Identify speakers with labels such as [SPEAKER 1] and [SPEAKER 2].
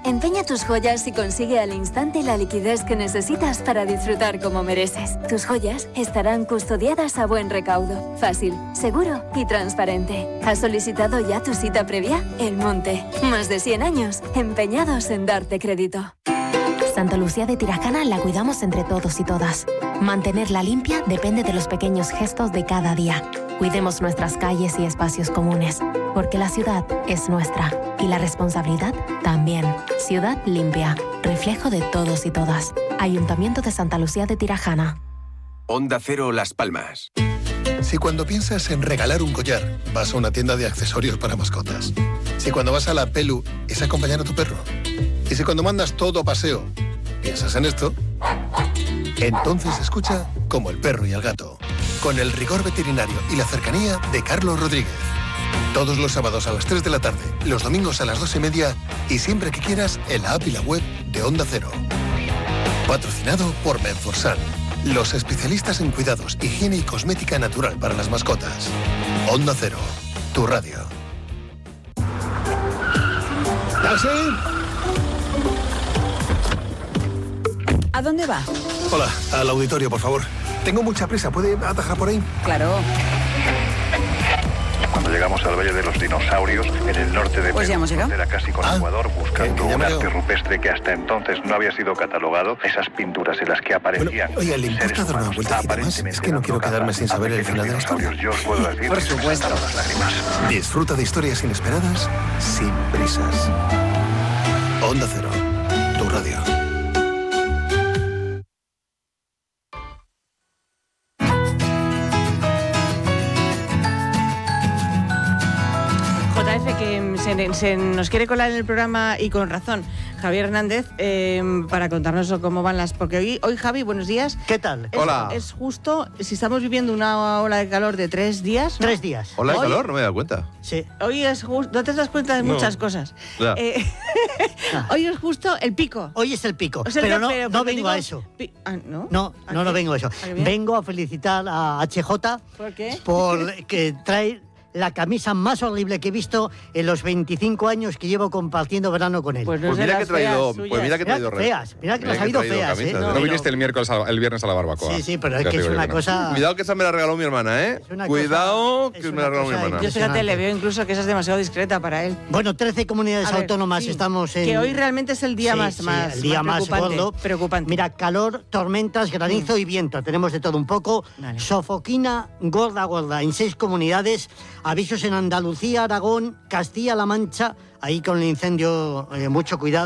[SPEAKER 1] Empeña tus joyas y consigue al instante la liquidez que necesitas para disfrutar como mereces. Tus joyas estarán custodiadas a buen recaudo. Fácil, seguro y transparente. ¿Has solicitado ya tu cita previa? El Monte. Más de 100 años empeñados en darte crédito.
[SPEAKER 2] Santa Lucía de Tirajana la cuidamos entre todos y todas. Mantenerla limpia depende de los pequeños gestos de cada día. Cuidemos nuestras calles y espacios comunes, porque la ciudad es nuestra y la responsabilidad también. Ciudad limpia, reflejo de todos y todas. Ayuntamiento de Santa Lucía de Tirajana.
[SPEAKER 3] Onda Cero Las Palmas.
[SPEAKER 4] Si cuando piensas en regalar un collar, vas a una tienda de accesorios para mascotas. Si cuando vas a la Pelu es acompañar a tu perro. Y si cuando mandas todo a paseo, piensas en esto, entonces escucha Como el perro y el gato, con el rigor veterinario y la cercanía de Carlos Rodríguez. Todos los sábados a las 3 de la tarde, los domingos a las 2:30 y siempre que quieras en la app y la web de Onda Cero. Patrocinado por Menforsan, los especialistas en cuidados, higiene y cosmética natural para las mascotas. Onda Cero, tu radio.
[SPEAKER 5] ¿Taxi? ¿A dónde va?
[SPEAKER 4] Hola, al auditorio, por favor. Tengo mucha prisa, ¿puede atajar por ahí?
[SPEAKER 5] Claro.
[SPEAKER 6] Cuando llegamos al Valle de los Dinosaurios, en el norte de
[SPEAKER 5] Pues ya hemos llegado.
[SPEAKER 6] era casi con Ecuador, buscando
[SPEAKER 4] que ya
[SPEAKER 6] un
[SPEAKER 4] me
[SPEAKER 6] arte
[SPEAKER 4] llegó.
[SPEAKER 6] rupestre que hasta entonces no había sido catalogado, esas pinturas en las que aparecían.
[SPEAKER 4] Bueno, oiga, ¿le importa
[SPEAKER 6] seres
[SPEAKER 4] dar una
[SPEAKER 6] humanos
[SPEAKER 4] vueltecita más?
[SPEAKER 6] aparentemente
[SPEAKER 4] Es que no quiero
[SPEAKER 6] dando
[SPEAKER 4] quedarme
[SPEAKER 6] caza
[SPEAKER 4] sin saber
[SPEAKER 6] a
[SPEAKER 4] el final de la
[SPEAKER 6] pequeños
[SPEAKER 4] historia.
[SPEAKER 6] dinosaurios. Yo os puedo decir
[SPEAKER 5] Por
[SPEAKER 6] que se me
[SPEAKER 5] supuesto.
[SPEAKER 6] saltan las lágrimas.
[SPEAKER 4] Disfruta de historias inesperadas sin prisas. Onda Cero, tu radio.
[SPEAKER 7] JF, que se nos quiere colar en el programa y con razón, Javier Hernández, para contarnos cómo van las... Porque hoy Javi, buenos días.
[SPEAKER 8] ¿Qué tal?
[SPEAKER 9] Hola.
[SPEAKER 7] Es justo, si estamos viviendo una ola de calor de 3 días... ¿no?
[SPEAKER 8] 3 días.
[SPEAKER 9] Hola, ¿hay
[SPEAKER 7] Hoy-
[SPEAKER 9] calor? No me he dado cuenta.
[SPEAKER 8] Sí.
[SPEAKER 7] Hoy es justo... No te das cuenta de
[SPEAKER 9] No.
[SPEAKER 7] muchas cosas.
[SPEAKER 9] Ya.
[SPEAKER 7] Hoy es justo el pico.
[SPEAKER 8] Hoy es el pico,
[SPEAKER 7] O sea,
[SPEAKER 8] pero no
[SPEAKER 7] porque
[SPEAKER 8] vengo
[SPEAKER 7] digo,
[SPEAKER 8] a eso.
[SPEAKER 7] ¿No?
[SPEAKER 8] No
[SPEAKER 7] ¿A
[SPEAKER 8] no
[SPEAKER 7] qué?
[SPEAKER 8] vengo a eso.
[SPEAKER 7] ¿A qué viene?
[SPEAKER 8] Vengo a felicitar a HJ
[SPEAKER 7] ¿Por qué?
[SPEAKER 8] porque trae la camisa más horrible que he visto en los 25 años que llevo compartiendo verano con él.
[SPEAKER 7] Pues no
[SPEAKER 9] Pues mira
[SPEAKER 7] serán
[SPEAKER 9] que he traído,
[SPEAKER 7] feas
[SPEAKER 9] pues mira que he
[SPEAKER 8] Mira
[SPEAKER 9] traído
[SPEAKER 8] que feas, mira que
[SPEAKER 9] Mira
[SPEAKER 8] las ha habido
[SPEAKER 9] he traído
[SPEAKER 8] feas,
[SPEAKER 9] camisas,
[SPEAKER 8] ¿eh?
[SPEAKER 9] ¿no?
[SPEAKER 10] No viniste el viernes a la barbacoa.
[SPEAKER 8] Sí, sí, pero es
[SPEAKER 9] Ya
[SPEAKER 8] que
[SPEAKER 9] te
[SPEAKER 8] es
[SPEAKER 9] digo
[SPEAKER 8] una
[SPEAKER 9] yo que no.
[SPEAKER 8] cosa...
[SPEAKER 9] Cuidado que esa me la regaló mi hermana, ¿eh?
[SPEAKER 8] Es una
[SPEAKER 9] Cuidado
[SPEAKER 8] cosa-
[SPEAKER 9] que
[SPEAKER 8] es
[SPEAKER 9] me la
[SPEAKER 8] una
[SPEAKER 9] regaló mi
[SPEAKER 8] cosa
[SPEAKER 9] hermana.
[SPEAKER 7] Yo fíjate,
[SPEAKER 8] impresionante.
[SPEAKER 7] le veo incluso que esa es demasiado discreta para él.
[SPEAKER 8] Bueno, 13 comunidades
[SPEAKER 7] A ver,
[SPEAKER 8] autónomas
[SPEAKER 7] sí.
[SPEAKER 8] estamos en...
[SPEAKER 7] Que hoy realmente es el día
[SPEAKER 8] Sí,
[SPEAKER 7] más,
[SPEAKER 8] sí,
[SPEAKER 7] más,
[SPEAKER 8] el día más
[SPEAKER 7] preocupante,
[SPEAKER 8] gordo.
[SPEAKER 7] preocupante.
[SPEAKER 8] Mira, calor, tormentas, granizo y viento. Tenemos de todo un poco.
[SPEAKER 7] Vale.
[SPEAKER 8] Sofoquina gorda en 6 comunidades. Avisos en Andalucía, Aragón, Castilla-La Mancha. Ahí con el incendio, mucho cuidado.